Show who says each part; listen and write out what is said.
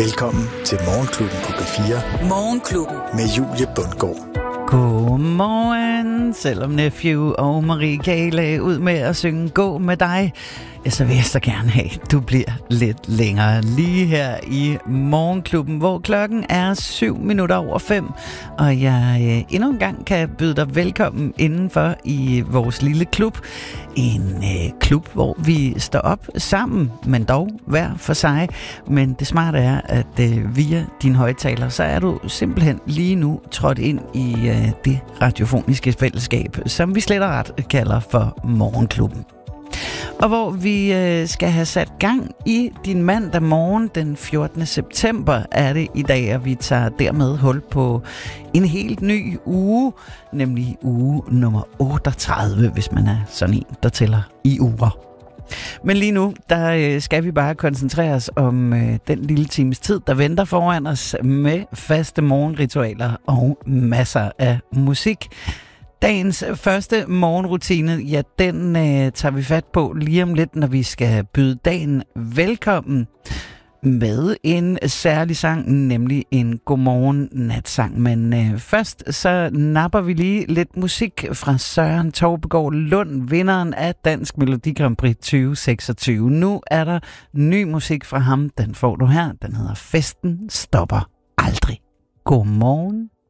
Speaker 1: Velkommen til Morgenklubben på P4.
Speaker 2: Morgenklubben
Speaker 1: med Julie Bundgaard.
Speaker 3: Godmorgen, selvom Nephew og Marie Kale ud med at synge Gå med dig. Ja, så vil jeg så gerne have, du bliver lidt længere lige her i Morgenklubben, hvor klokken er 5:07, og jeg endnu en gang kan byde dig velkommen indenfor i vores lille klub. En klub, hvor vi står op sammen, men dog hver for sig. Men det smarte er, at via din højttaler, så er du simpelthen lige nu trådt ind i det radiofoniske fællesskab, som vi slet og ret kalder for Morgenklubben. Og hvor vi skal have sat gang i din mandag morgen den 14. september er det i dag, og vi tager dermed hul på en helt ny uge, nemlig uge nummer 38, hvis man er sådan en, der tæller i uger. Men lige nu, der skal vi bare koncentrere os om den lille times tid, der venter foran os med faste morgenritualer og masser af musik. Dagens første morgenrutine, ja, den tager vi fat på lige om lidt, når vi skal byde dagen velkommen med en særlig sang, nemlig en godmorgen natsang. Men først så napper vi lige lidt musik fra Søren Taubegaard Lund, vinderen af Dansk Melodi Grand Prix 2026. Nu er der ny musik fra ham, den får du her. Den hedder Festen stopper aldrig. Godmorgen.